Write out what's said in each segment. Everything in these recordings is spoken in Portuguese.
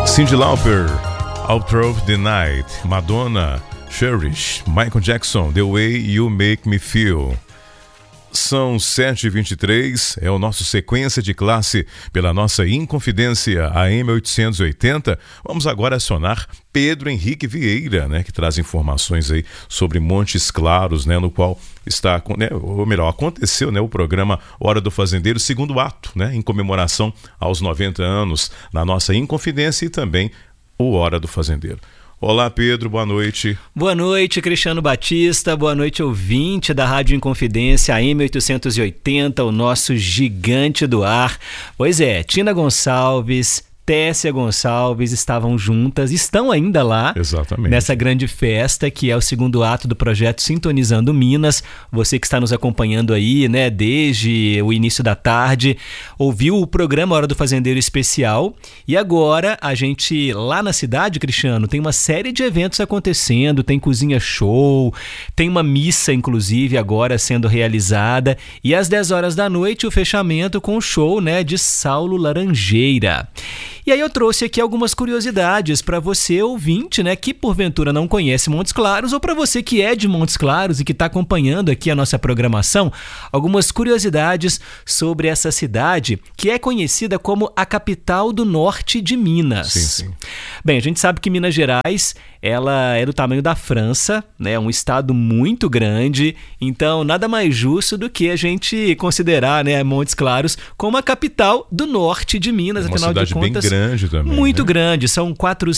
Cyndi Lauper, All Through the Night, Madonna, Cherish, Michael Jackson, The Way You Make Me Feel. São 7h23, é o nosso sequência de classe pela nossa Inconfidência AM 880. Vamos agora acionar Pedro Henrique Vieira, né, que traz informações aí sobre Montes Claros, né, no qual está, né, ou melhor, aconteceu, né, o programa Hora do Fazendeiro, segundo ato, né, em comemoração aos 90 anos na nossa Inconfidência e também o Hora do Fazendeiro. Olá, Pedro, boa noite. Boa noite, Cristiano Batista, boa noite, ouvinte da Rádio Inconfidência, AM 880, o nosso gigante do ar. Pois é, Tina Gonçalves, Tessia Gonçalves estavam juntas, estão ainda lá. Exatamente. Nessa grande festa que é o segundo ato do projeto Sintonizando Minas. Você que está nos acompanhando aí, né, desde o início da tarde, ouviu o programa Hora do Fazendeiro Especial e agora a gente lá na cidade, Cristiano, tem uma série de eventos acontecendo, tem cozinha show, tem uma missa inclusive agora sendo realizada e às 10 horas da noite o fechamento com o show, né, de Saulo Laranjeira. E aí eu trouxe aqui algumas curiosidades para você, ouvinte, né, que porventura não conhece Montes Claros, ou para você que é de Montes Claros e que está acompanhando aqui a nossa programação, algumas curiosidades sobre essa cidade que é conhecida como a capital do norte de Minas. Sim. Bem, a gente sabe que Minas Gerais, ela é do tamanho da França, né, um estado muito grande, então nada mais justo do que a gente considerar, né, Montes Claros como a capital do norte de Minas, afinal de contas, bem grande também, muito né? grande, são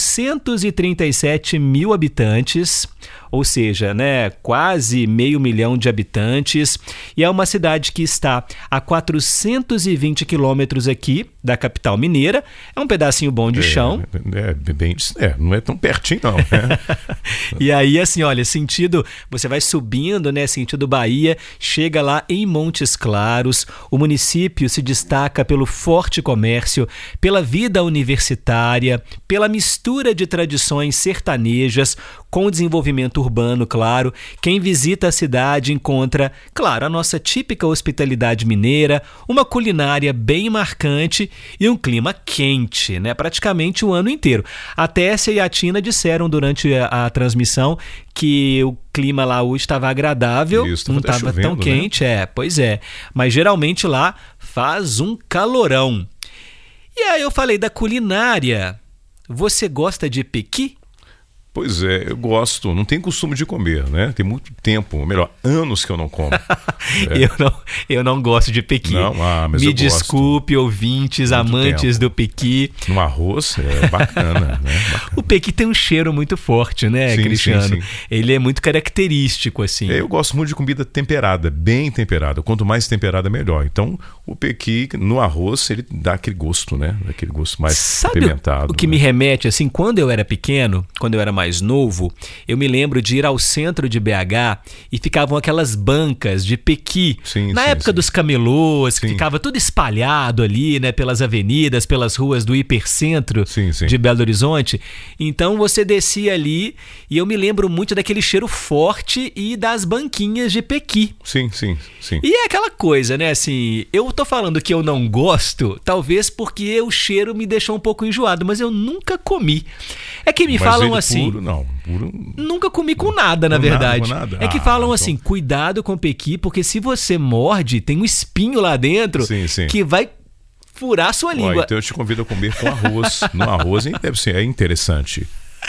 437 mil habitantes, ou seja, né, quase 500 mil de habitantes, e é uma cidade que está a 420 quilômetros aqui da capital mineira, é um pedacinho bom de chão. Não é tão pertinho não, né? E aí, assim, olha, sentido, você vai subindo, né, sentido Bahia, chega lá em Montes Claros, o município se destaca pelo forte comércio, pela vida universitária, pela mistura de tradições sertanejas com o desenvolvimento urbano, claro. Quem visita a cidade encontra, claro, a nossa típica hospitalidade mineira, uma culinária bem marcante e um clima quente, né? Praticamente o ano inteiro. A Tessia e a Tina disseram durante a transmissão que o clima lá hoje estava agradável, isso, não estava tão quente, né? Pois é. Mas geralmente lá faz um calorão. E aí eu falei da culinária. Você gosta de pequi? Pois é, eu gosto, não tenho costume de comer, né? Tem muito tempo, ou melhor, anos que eu não como. Eu não gosto de pequi. Não, mas Me eu desculpe, ouvintes, muito amantes do pequi. No arroz é bacana, né? Bacana. O pequi tem um cheiro muito forte, né, sim, Cristiano? Sim. Ele é muito característico, assim. Eu gosto muito de comida temperada, bem temperada. Quanto mais temperada, melhor. Então, o pequi no arroz, ele dá aquele gosto, né? Aquele gosto mais apimentado. O que me remete, assim, quando eu era pequeno, quando eu era mais novo, eu me lembro de ir ao centro de BH e ficavam aquelas bancas de pequi. Na época dos camelôs, que ficava tudo espalhado ali, né, pelas avenidas, pelas ruas do hipercentro de Belo Horizonte. Então você descia ali e eu me lembro muito daquele cheiro forte e das banquinhas de pequi. Sim. E é aquela coisa, né, assim, eu tô falando que eu não gosto, talvez porque o cheiro me deixou um pouco enjoado, mas eu nunca comi. É que me falam assim... Puro. Nunca comi com nada, na verdade. Nada. É que falam assim, cuidado com o pequi, porque se você morde, tem um espinho lá dentro que vai furar a sua língua. Então eu te convido a comer com arroz. No arroz deve ser, é interessante.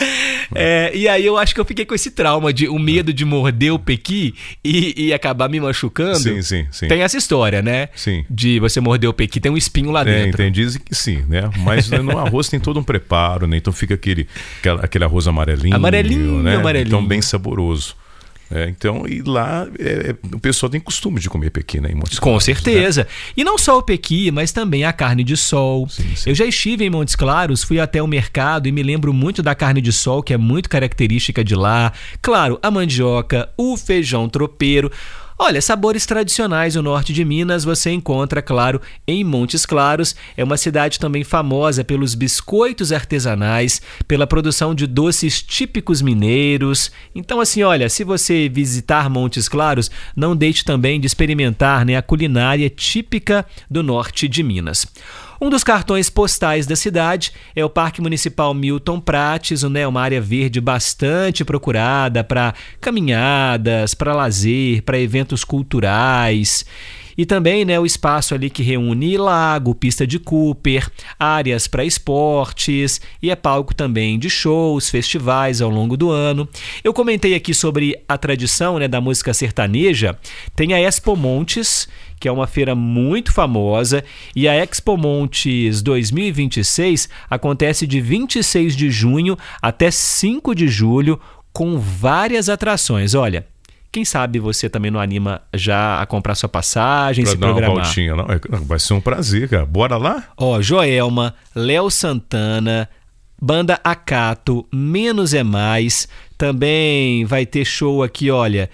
E aí eu acho que eu fiquei com esse trauma de o medo de morder o pequi e acabar me machucando. Sim. Tem essa história, né? Sim. De você morder o pequi, tem um espinho lá dentro. Tem, dizem que sim, né? Mas no arroz tem todo um preparo, né? Então fica aquele arroz amarelinho. Amarelinho. Então bem saboroso. Então, e lá o pessoal tem costume de comer pequi, né, em Montes Claros. Com certeza. Né? E não só o pequi, mas também a carne de sol. Eu já estive em Montes Claros, fui até o mercado e me lembro muito da carne de sol, que é muito característica de lá. Claro, a mandioca, o feijão tropeiro. Olha, sabores tradicionais do norte de Minas você encontra, claro, em Montes Claros. É uma cidade também famosa pelos biscoitos artesanais, pela produção de doces típicos mineiros. Então, assim, olha, se você visitar Montes Claros, não deixe também de experimentar, né, a culinária típica do norte de Minas. Um dos cartões postais da cidade é o Parque Municipal Milton Prates, né, uma área verde bastante procurada para caminhadas, para lazer, para eventos culturais. E também, né, o espaço ali que reúne lago, pista de Cooper, áreas para esportes e é palco também de shows, festivais ao longo do ano. Eu comentei aqui sobre a tradição, né, da música sertaneja. Tem a Expo Montes, que é uma feira muito famosa, e a Expo Montes 2026 acontece de 26 de junho até 5 de julho, com várias atrações. Olha, quem sabe você também não anima já a comprar sua passagem, se programar. Uma voltinha, não? Vai ser um prazer, cara. Bora lá? Joelma, Léo Santana, Banda Acato, Menos é Mais. Também vai ter show aqui, olha,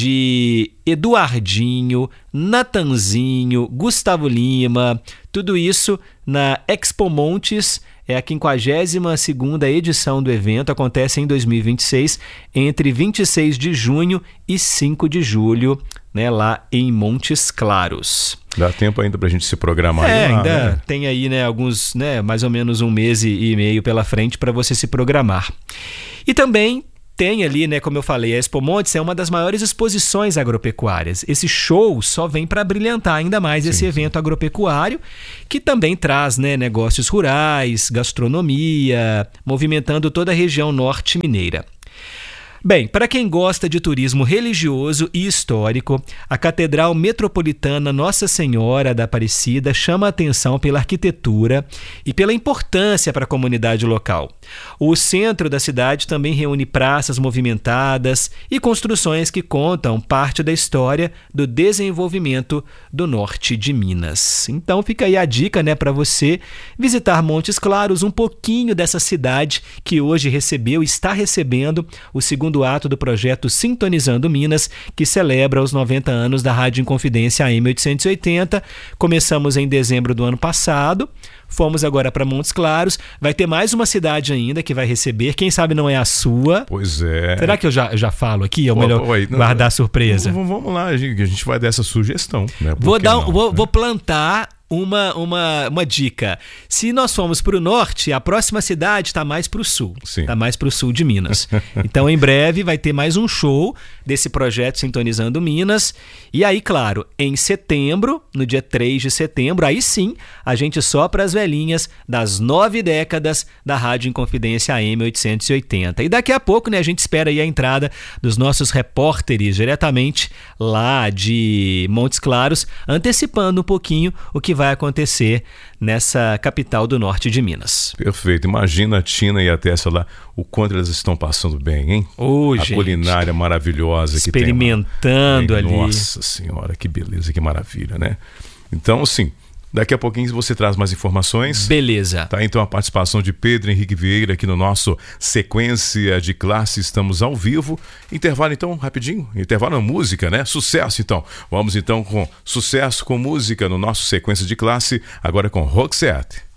de Eduardinho, Natanzinho, Gustavo Lima. Tudo isso na Expo Montes. É a 52ª edição do evento, acontece em 2026, entre 26 de junho e 5 de julho, né, lá em Montes Claros. Dá tempo ainda pra gente se programar. Ainda né? Tem aí, né, alguns, né, mais ou menos 1 mês e meio pela frente para você se programar. E também tem ali, né, como eu falei, a Expo Montes é uma das maiores exposições agropecuárias. Esse show só vem para brilhantar ainda mais esse evento agropecuário, que também traz, né, negócios rurais, gastronomia, movimentando toda a região norte mineira. Bem, para quem gosta de turismo religioso e histórico, a Catedral Metropolitana Nossa Senhora da Aparecida chama a atenção pela arquitetura e pela importância para a comunidade local. O centro da cidade também reúne praças movimentadas e construções que contam parte da história do desenvolvimento do norte de Minas. Então fica aí a dica, né, para você visitar Montes Claros, um pouquinho dessa cidade que hoje está recebendo o segundo ato do projeto Sintonizando Minas, que celebra os 90 anos da Rádio Inconfidência AM 880. Começamos em dezembro do ano passado, fomos agora para Montes Claros. Vai ter mais uma cidade ainda que vai receber, quem sabe não é a sua. Pois é. Será que eu já falo aqui? É melhor guardar a surpresa. Vamos lá, a gente vai dar essa sugestão. Né? Vou plantar uma dica. Se nós formos para o norte, a próxima cidade está mais para o sul. Está mais para o sul de Minas. Então, em breve, vai ter mais um show desse projeto Sintonizando Minas. E aí, claro, em setembro, no dia 3 de setembro, aí sim, a gente sopra as velhinhas das 9 décadas da Rádio Inconfidência AM 880. E daqui a pouco, né, a gente espera aí a entrada dos nossos repórteres diretamente lá de Montes Claros, antecipando um pouquinho o que vai acontecer nessa capital do norte de Minas. Perfeito. Imagina a Tina e a Tessa lá, o quanto elas estão passando bem, hein? Gente, culinária maravilhosa que tem experimentando ali. Nossa Senhora, que beleza, que maravilha, né? Então, assim, daqui a pouquinho você traz mais informações. Beleza. Tá, então a participação de Pedro Henrique Vieira aqui no nosso Sequência de Classe. Estamos ao vivo. Intervalo então, rapidinho. Intervalo na música, né? Sucesso então. Vamos então com sucesso com música no nosso Sequência de Classe, agora com Roxette.